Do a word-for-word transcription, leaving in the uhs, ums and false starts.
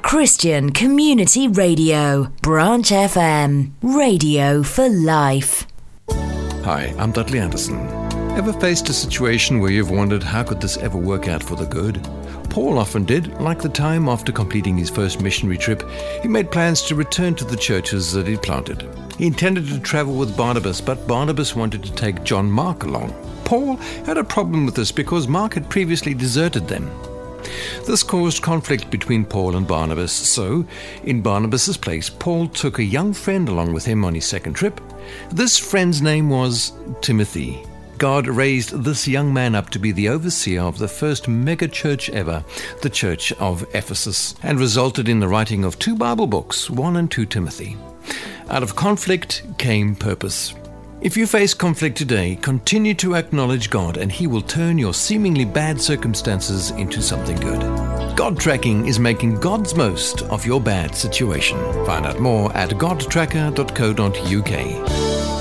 Christian Community Radio, Branch F M, radio for life. Hi, I'm Dudley Anderson. Ever faced a situation where you've wondered how could this ever work out for the good? Paul often did. Like the time after completing his first missionary trip, he made plans to return to the churches that he'd planted. He intended to travel with Barnabas, but Barnabas wanted to take John Mark along. Paul had a problem with this because Mark had previously deserted them. This caused conflict between Paul and Barnabas, so in Barnabas's place, Paul took a young friend along with him on his second trip. This friend's name was Timothy. God raised this young man up to be the overseer of the first mega church ever, the Church of Ephesus, and resulted in the writing of two Bible books, First and Second Timothy. Out of conflict came purpose. If you face conflict today, continue to acknowledge God and He will turn your seemingly bad circumstances into something good. God Tracking is making God's most of your bad situation. Find out more at god tracker dot co dot uk.